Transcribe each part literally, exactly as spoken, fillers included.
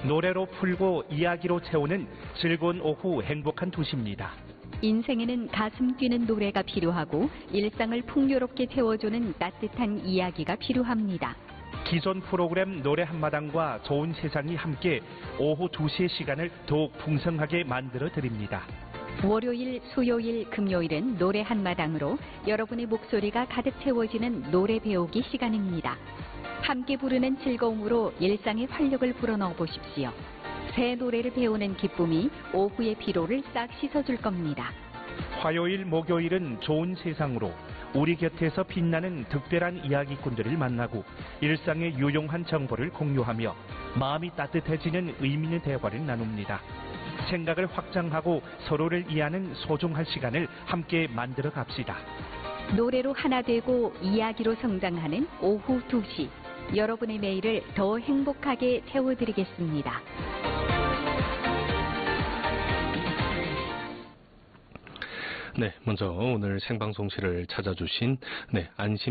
노래로 풀고 이야기로 채우는 즐거운 오후 행복한 도시입니다. 인생에는 가슴 뛰는 노래가 필요하고 일상을 풍요롭게 채워주는 따뜻한 이야기가 필요합니다. 기존 프로그램 노래 한마당과 좋은 세상이 함께 오후 두 시의 시간을 더욱 풍성하게 만들어 드립니다. 월요일, 수요일, 금요일은 노래 한마당으로 여러분의 목소리가 가득 채워지는 노래 배우기 시간입니다. 함께 부르는 즐거움으로 일상의 활력을 불어넣어 보십시오. 새 노래를 배우는 기쁨이 오후의 피로를 싹 씻어줄 겁니다. 화요일, 목요일은 좋은 세상으로 우리 곁에서 빛나는 특별한 이야기꾼들을 만나고 일상의 유용한 정보를 공유하며 마음이 따뜻해지는 의미 있는 대화를 나눕니다. 생각을 확장하고 서로를 이해하는 소중한 시간을 함께 만들어 갑시다. 노래로 하나 되고 이야기로 성장하는 오후 두 시. 여러분의 매일을 더 행복하게 채워드리겠습니다. 네, 먼저 오늘 생방송실을 찾아주신 네,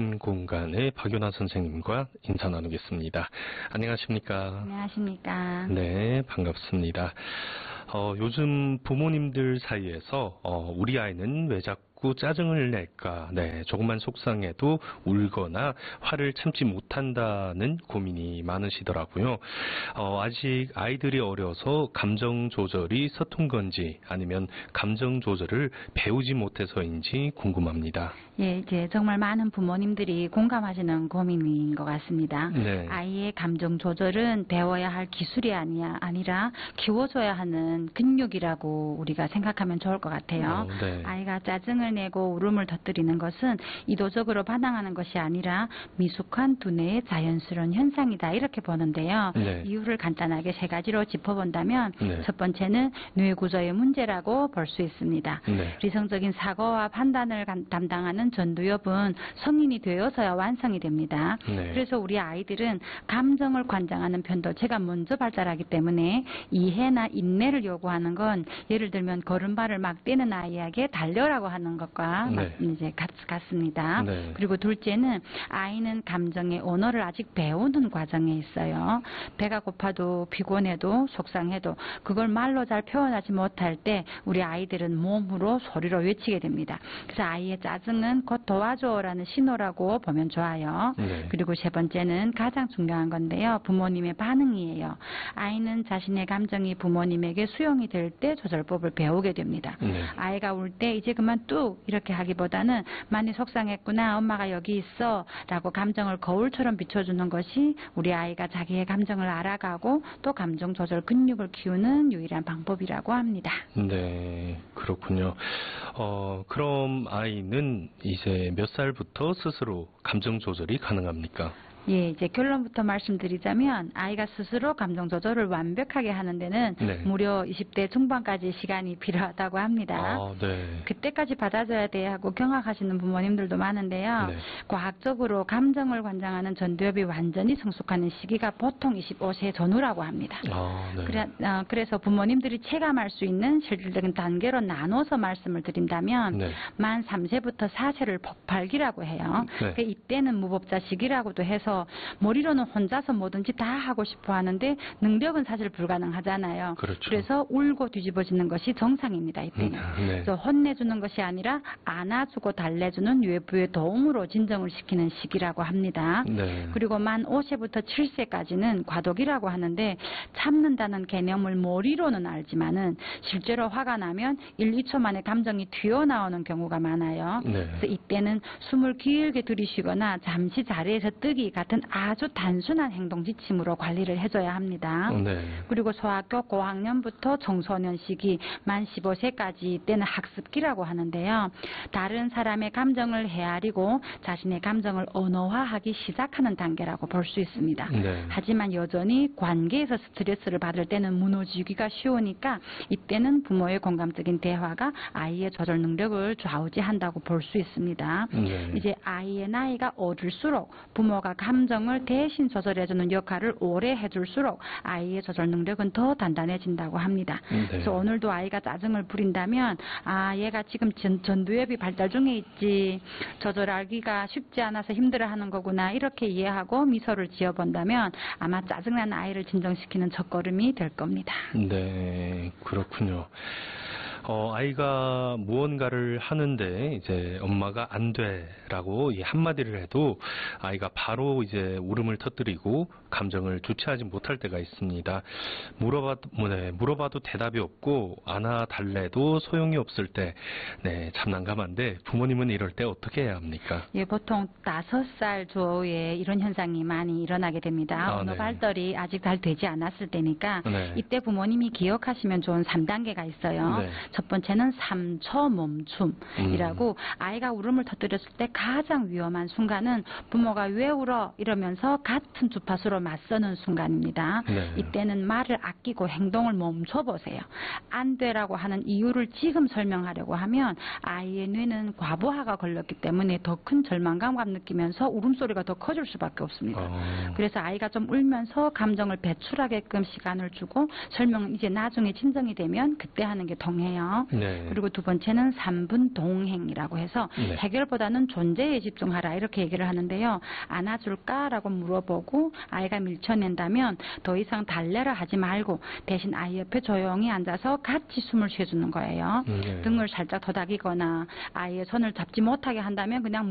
안심공간의 박윤아 선생님과 인사 나누겠습니다. 안녕하십니까? 안녕하십니까? 네, 반갑습니다. 어, 요즘 부모님들 사이에서 어, 우리 아이는 왜 자꾸 짜증을 낼까? 네, 조금만 속상해도 울거나 화를 참지 못한다는 고민이 많으시더라고요. 어, 아직 아이들이 어려서 감정 조절이 서툰 건지 아니면 감정 조절을 배우지 못해서인지 궁금합니다. 예, 이제 정말 많은 부모님들이 공감하시는 고민인 것 같습니다. 네. 아이의 감정 조절은 배워야 할 기술이 아니야, 아니라 키워줘야 하는 근육이라고 우리가 생각하면 좋을 것 같아요. 어, 네. 아이가 짜증을 내고 울음을 터뜨리는 것은 의도적으로 반항하는 것이 아니라 미숙한 두뇌의 자연스러운 현상이다, 이렇게 보는데요. 네. 이유를 간단하게 세 가지로 짚어본다면 네. 첫 번째는 뇌 구조의 문제라고 볼 수 있습니다. 네. 理성적인 사고와 판단을 담당하는 전두엽은 성인이 되어서야 완성이 됩니다. 네. 그래서 우리 아이들은 감정을 관장하는 편도체가 먼저 발달하기 때문에 이해나 인내를 요구하는 건 예를 들면 걸음발을 막 떼는 아이에게 달려라고 하는 것과 네. 이제 같, 같습니다. 네. 그리고 둘째는 아이는 감정의 언어를 아직 배우는 과정에 있어요. 배가 고파도 피곤해도 속상해도 그걸 말로 잘 표현하지 못할 때 우리 아이들은 몸으로 소리로 외치게 됩니다. 그래서 아이의 짜증은 곧 도와줘라는 신호라고 보면 좋아요. 네. 그리고 세 번째는 가장 중요한 건데요. 부모님의 반응이에요. 아이는 자신의 감정이 부모님에게 수용이 될 때 조절법을 배우게 됩니다. 네. 아이가 울 때 이제 그만 뚝 이렇게 하기보다는 많이 속상했구나, 엄마가 여기 있어 라고 감정을 거울처럼 비춰주는 것이 우리 아이가 자기의 감정을 알아가고 또 감정 조절 근육을 키우는 유일한 방법이라고 합니다. 네, 그렇군요. 어, 그럼 아이는 이제 몇 살부터 스스로 감정 조절이 가능합니까? 예, 이제 결론부터 말씀드리자면 아이가 스스로 감정 조절을 완벽하게 하는 데는 네. 무려 이십 대 중반까지 시간이 필요하다고 합니다. 아, 네. 그때까지 받아줘야 돼 하고 경악하시는 부모님들도 많은데요. 네. 과학적으로 감정을 관장하는 전두엽이 완전히 성숙하는 시기가 보통 이십오 세 전후라고 합니다. 아, 네. 그래, 어, 그래서 부모님들이 체감할 수 있는 실질적인 단계로 나눠서 말씀을 드린다면 네. 만 삼 세부터 사 세를 복팔기라고 해요. 네. 그러니까 이때는 무법자 시기라고도 해서 머리로는 혼자서 뭐든지 다 하고 싶어 하는데 능력은 사실 불가능하잖아요. 그렇죠. 그래서 울고 뒤집어지는 것이 정상입니다. 이때는. 음, 네. 그래서 혼내주는 것이 아니라 안아주고 달래주는 외부의 도움으로 진정을 시키는 시기라고 합니다. 네. 그리고 만 오 세부터 칠 세까지는 과도기라고 하는데 참는다는 개념을 머리로는 알지만은 실제로 화가 나면 일, 이 초 만에 감정이 튀어나오는 경우가 많아요. 네. 그래서 이때는 숨을 길게 들이쉬거나 잠시 자리에서 뜨기 같은 아주 단순한 행동 지침으로 관리를 해줘야 합니다. 네. 그리고 소학교 고학년부터 청소년 시기 만 십오 세까지 때는 학습기라고 하는데요. 다른 사람의 감정을 헤아리고 자신의 감정을 언어화하기 시작하는 단계라고 볼 수 있습니다. 네. 하지만 여전히 관계에서 스트레스를 받을 때는 무너지기가 쉬우니까 이때는 부모의 공감적인 대화가 아이의 조절 능력을 좌우지한다고 볼 수 있습니다. 네. 이제 아이의 나이가 어릴수록 부모가 감 감정을 대신 조절해주는 역할을 오래 해줄수록 아이의 조절 능력은 더 단단해진다고 합니다. 네. 그래서 오늘도 아이가 짜증을 부린다면 아 얘가 지금 전, 전두엽이 발달 중에 있지 조절하기가 쉽지 않아서 힘들어하는 거구나 이렇게 이해하고 미소를 지어본다면 아마 짜증난 아이를 진정시키는 첫걸음이 될 겁니다. 네, 그렇군요. 어, 아이가 무언가를 하는데 이제 엄마가 안 돼라고 이 한마디를 해도 아이가 바로 이제 울음을 터뜨리고 감정을 주체하지 못할 때가 있습니다. 물어봐도, 네, 물어봐도 대답이 없고 안아달래도 소용이 없을 때, 네, 참 난감한데 부모님은 이럴 때 어떻게 해야 합니까? 예, 보통 다섯 살 조에 이런 현상이 많이 일어나게 됩니다. 아, 언어 네. 발달이 아직 잘 되지 않았을 때니까 네. 이때 부모님이 기억하시면 좋은 삼 단계가 있어요. 네. 첫 번째는 삼 초 멈춤이라고 음. 아이가 울음을 터뜨렸을 때 가장 위험한 순간은 부모가 왜 울어 이러면서 같은 주파수로 맞서는 순간입니다. 네. 이때는 말을 아끼고 행동을 멈춰보세요. 안 되라고 하는 이유를 지금 설명하려고 하면 아이의 뇌는 과부하가 걸렸기 때문에 더 큰 절망감을 느끼면서 울음소리가 더 커질 수밖에 없습니다. 어. 그래서 아이가 좀 울면서 감정을 배출하게끔 시간을 주고 설명은 이제 나중에 진정이 되면 그때 하는 게 통해요. 네. 그리고 두 번째는 삼 분 동행이라고 해서 네. 해결보다는 존재에 집중하라 이렇게 얘기를 하는데요. 안아줄까라고 물어보고 아이가 밀쳐낸다면 더 이상 달래라 하지 말고 대신 아이 옆에 조용히 앉아서 같이 숨을 쉬어주는 거예요. 네. 등을 살짝 토닥이거나 아이의 손을 잡지 못하게 한다면 그냥